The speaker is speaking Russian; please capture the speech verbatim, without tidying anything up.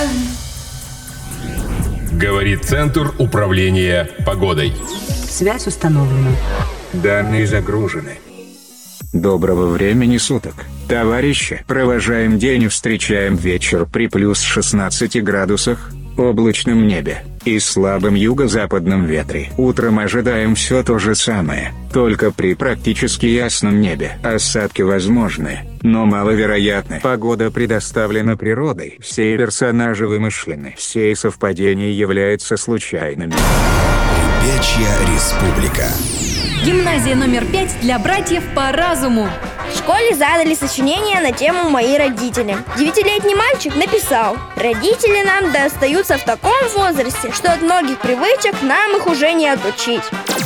Говорит Центр управления погодой. Связь установлена. Данные загружены. Доброго времени суток, товарищи. Провожаем день и встречаем вечер при плюс шестнадцати градусах, облачном небе и слабом юго-западном ветре. Утром ожидаем все то же самое, только при практически ясном небе. Осадки возможны, но маловероятны. Погода предоставлена природой. Все персонажи вымышлены. Все совпадения являются случайными. Ребячья республика. Гимназия номер пять для братьев по разуму. В школе задали сочинение на тему «Мои родители». Девятилетний мальчик написал: «Родители нам достаются в таком возрасте, что от многих привычек нам их уже не отучить».